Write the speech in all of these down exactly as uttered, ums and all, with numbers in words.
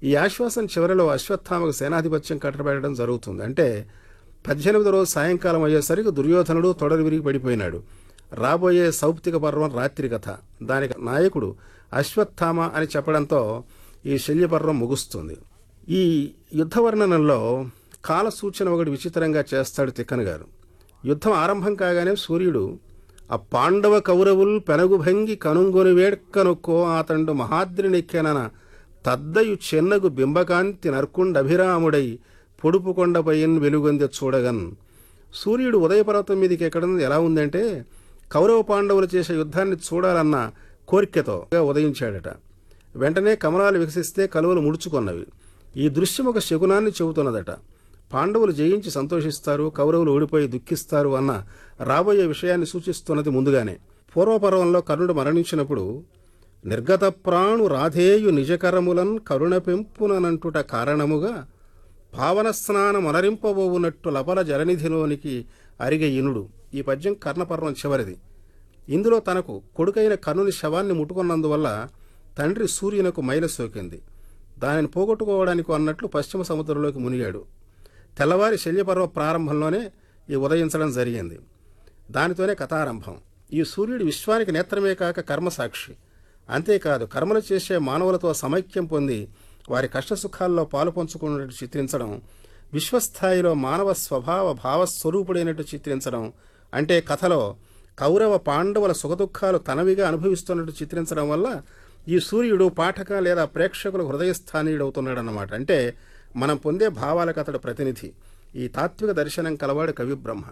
ఈ ఆశ్వాసం చివరిలో అశ్వత్థామకు సేనాధిపత్యం కట్టబెట్టడం జరుగుతుంది. అంటే పద్దెనిమిదో రోజు సాయంకాలం అయ్యేసరికి దుర్యోధనుడు తొడలు విరిగి పడిపోయినాడు. రాబోయే సౌప్తిక పర్వం రాత్రి కథ. దానికి నాయకుడు అశ్వత్థామ అని చెప్పడంతో ఈ శల్యపర్వం ముగుస్తుంది. ఈ యుద్ధ వర్ణనంలో కాల సూచన ఒకటి విచిత్రంగా చేస్తాడు తిక్కన గారు. యుద్ధం ఆరంభం కాగానే సూర్యుడు ఆ పాండవ కౌరవుల్ పెనగుభంగి కనుంగొని వేడ్కనుక్కో ఆతండు మహాద్రినెక్కెనన తద్దయు చెన్నగు బింబకాంతి నర్కుండభిరాముడై పొడుపు కొండపైన్ వెలుగొందె చూడగన్. సూర్యుడు ఉదయపర్వతం మీదకి ఎక్కడం ఎలా ఉందంటే కౌరవ పాండవులు చేసే యుద్ధాన్ని చూడాలన్న కోరికతో ఉదయించాడట. వెంటనే కమలాలు వికసిస్తే కలువలు ముడుచుకొన్నవి. ఈ దృశ్యం ఒక శకునాన్ని చెబుతున్నదట. పాండవులు జయించి సంతోషిస్తారు, కౌరవులు ఓడిపోయి దుఃఖిస్తారు అన్న రాబోయే విషయాన్ని సూచిస్తున్నది ముందుగానే. పూర్వపర్వంలో కర్ణుడు మరణించినప్పుడు నిర్గత ప్రాణు రాధేయు నిజకరములన్ కరుణ పెంపుననంటుట కారణముగా భావన స్నానం అనరింపబోవునట్టు లపల జలనిధిలోనికి అరిగ ఇనుడు. ఈ పద్యం కర్ణపర్వం చివరిది. ఇందులో తనకు కొడుకైన కర్ణుని శవాన్ని ముట్టుకున్నందువల్ల తండ్రి సూర్యునకు మైల సోకింది. దానిని పోగొట్టుకోవడానికి అన్నట్లు పశ్చిమ సముద్రంలోకి మునిగాడు. తెల్లవారి శల్యపర్వ ప్రారంభంలోనే ఈ ఉదయించడం జరిగింది. దానితోనే కథారంభం. ఈ సూర్యుడు విశ్వానికి నేత్రమే కాక కర్మసాక్షి. అంతేకాదు కర్మలు చేసే మానవులతో సమైక్యం పొంది వారి కష్టసుఖాల్లో పాలు పంచుకున్నట్టు చిత్రించడం, విశ్వస్థాయిలో మానవ స్వభావ భావస్వరూపుడైనట్టు చిత్రించడం, అంటే కథలో కౌరవ పాండవుల సుఖదుఖాలు తనవిగా అనుభవిస్తున్నట్టు చిత్రించడం వల్ల ఈ సూర్యుడు పాఠక లేదా ప్రేక్షకుల హృదయస్థానీయుడవుతున్నాడన్నమాట. అంటే మనం పొందే భావాలకు అతడు ప్రతినిధి. ఈ తాత్విక దర్శనం కలవాడు కవి బ్రహ్మ.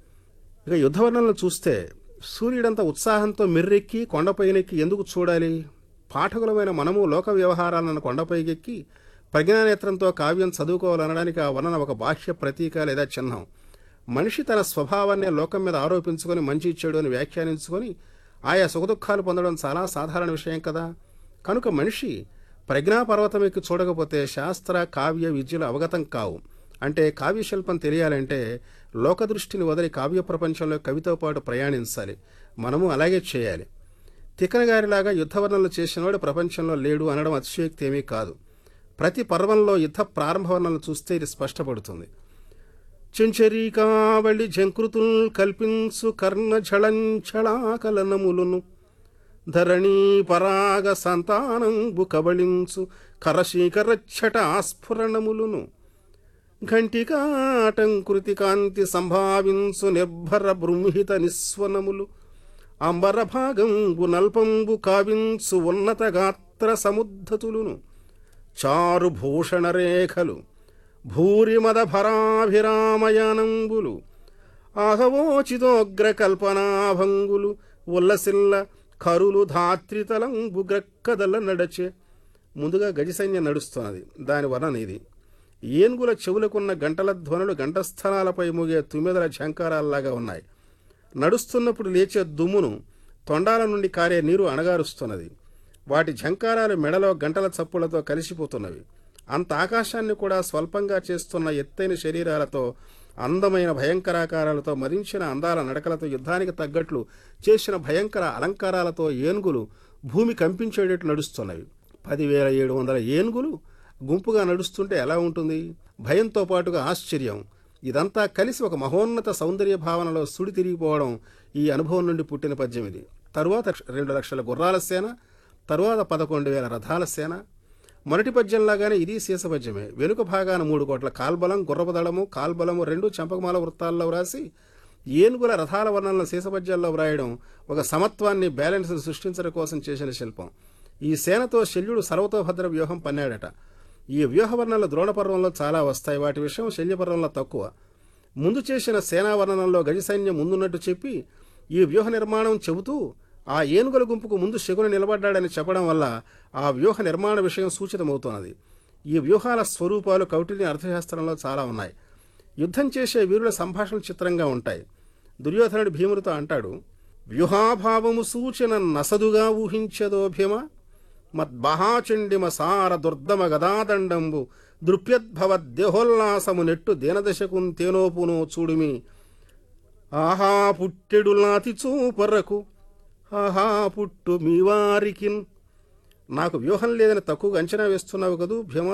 ఇక యుద్ధవర్ణనలు చూస్తే సూర్యుడంత ఉత్సాహంతో మిర్రెక్కి కొండపైనెక్కి ఎందుకు చూడాలి? పాఠకులమైన మనము లోక వ్యవహారాలను కొండపైకెక్కి ప్రజ్ఞానేత్రంతో కావ్యం చదువుకోవాలనడానికి ఆ వర్ణన ఒక బాహ్య ప్రతీక లేదా చిహ్నం. మనిషి తన స్వభావాన్ని లోకం మీద ఆరోపించుకొని మంచి చెడు అని వ్యాఖ్యానించుకొని ఆయా సుఖదుఖాలు పొందడం చాలా సాధారణ విషయం కదా. కనుక మనిషి ప్రజ్ఞాపర్వతం ఎక్కి చూడకపోతే శాస్త్ర కావ్య విద్యలు అవగతం కావు. అంటే కావ్యశిల్పం తెలియాలంటే లోకదృష్టిని వదిలి కావ్య ప్రపంచంలో కవితో పాటు ప్రయాణించాలి. మనము అలాగే చేయాలి. తిక్కన గారిలాగా యుద్ధవర్ణనలు చేసినవాడు ప్రపంచంలో లేడు అనడం అతిశయోక్తి ఏమీ కాదు. ప్రతి పర్వంలో యుద్ధ ప్రారంభ వర్ణనలు చూస్తే ఇది స్పష్టపడుతుంది. చెంచరీకావళి జంకృతుల్ కల్పించు కర్ణ ఝళంఝళాకలనములును ధరణీ పరాగ సంతానంబు కబళించు కరశీకరచ్చట ఆస్ఫురణములును ఘంటికాటంకృతి కాంతి సంభావించు నిర్భర బృంహిత నిస్వనములు అంబర భాగంబు నల్పంబు కావించు ఉన్నత గాత్ర సముద్ధతులును చారు భూషణ రేఖలు భూరిమద భరాభిరామయానంబులు ఆహవోచితోగ్ర కల్పనాభంగులు ఉల్లసిల్ల కరులు ధాత్రితలంబు గ్రక్కదల నడచే. ముందుగా గజసైన్యం నడుస్తున్నది. దాని వర్ణన ఇది. ఏనుగుల చెవులకున్న గంటల ధ్వనులు గంటస్థలాలపై మోగే తుమ్మెదల ఝంకారాల్లాగా ఉన్నాయి. నడుస్తున్నప్పుడు లేచే దుమ్మును తొండాల నుండి కారే నీరు అణగారుస్తున్నది. వాటి ఝంకారాలు మెడలో గంటల చప్పులతో కలిసిపోతున్నవి. అంత ఆకాశాన్ని కూడా స్వల్పంగా చేస్తున్న ఎత్తైన శరీరాలతో, అందమైన భయంకరాకారాలతో, మరించిన అందాల నడకలతో, యుద్ధానికి తగ్గట్లు చేసిన భయంకర అలంకారాలతో ఏనుగులు భూమి కంపించేటట్లు నడుస్తున్నవి. పదివేల ఏడు వందల ఏనుగులు గుంపుగా నడుస్తుంటే ఎలా ఉంటుంది? భయంతో పాటుగా ఆశ్చర్యం. ఇదంతా కలిసి ఒక మహోన్నత సౌందర్య భావనలో సుడి తిరిగిపోవడం ఈ అనుభవం నుండి పుట్టిన పద్యం ఇది. తరువాత రెండు లక్షల గుర్రాల సేన, తరువాత పదకొండు వేల రథాల సేన. మొదటి పద్యంలాగానే ఇది శీసపద్యమే. వెనుక భాగాన మూడు కోట్ల కాల్బలం, గుర్రపదళము, కాల్బలము రెండు చంపకమాల వృత్తాల్లో వ్రాసి ఏనుగుల రథాల వర్ణనలను శీసపద్యాల్లో వ్రాయడం ఒక సమత్వాన్ని, బ్యాలెన్స్ను సృష్టించడం కోసం చేసిన శిల్పం. ఈ సేనతో శల్యుడు సర్వతోభద్ర వ్యూహం పన్నాడట. ఈ వ్యూహవర్ణనలు ద్రోణపర్వంలో చాలా వస్తాయి. వాటి విషయం శల్యపర్వంలో తక్కువ. ముందు చేసిన సేనావర్ణనంలో గజసైన్యం ముందున్నట్టు చెప్పి ఈ వ్యూహ నిర్మాణం చెబుతూ ఆ ఏనుగుల గుంపుకు ముందు శకుని నిలబడ్డాడని చెప్పడం వల్ల ఆ వ్యూహ నిర్మాణ విషయం సూచితమవుతున్నది. ఈ వ్యూహాల స్వరూపాలు కౌటిల్య అర్థశాస్త్రంలో చాలా ఉన్నాయి. యుద్ధం చేసే వీరుల సంభాషణలు చిత్రంగా ఉంటాయి. దుర్యోధనుడు భీముడితో అంటాడు, వ్యూహాభావము సూచన నసదుగా ఊహించదో భీమ మద్బహాచండిమ సార దుర్దమ గదాదండంబు దృప్యద్భవద్దేహోల్లాసము నెట్టు దీనదశకున్ తేనోపునో చూడుమి ఆహా పుట్టెడు నాతి చూపరకు ఆహా పుట్టు మీవారికిన్. నాకు వ్యూహం లేదని తక్కువగా అంచనా వేస్తున్నావు కదూ భీమ